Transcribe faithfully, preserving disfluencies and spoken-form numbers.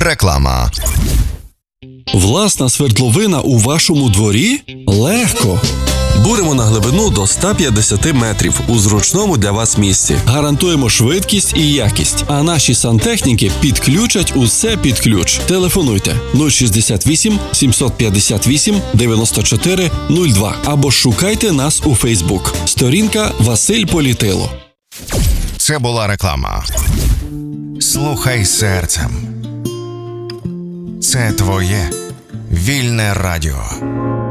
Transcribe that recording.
Реклама. Власна свердловина у вашому дворі? Легко! Буримо на глибину до ста п'ятдесят метрів у зручному для вас місці. Гарантуємо швидкість і якість, а наші сантехніки підключать усе під ключ. Телефонуйте нуль шістдесят вісім сімсот п'ятдесят вісім дев'яносто чотири нуль два або шукайте нас у Фейсбук. Сторінка Василь Політило. Це була реклама. Слухай серцем. Це твоє вільне радіо.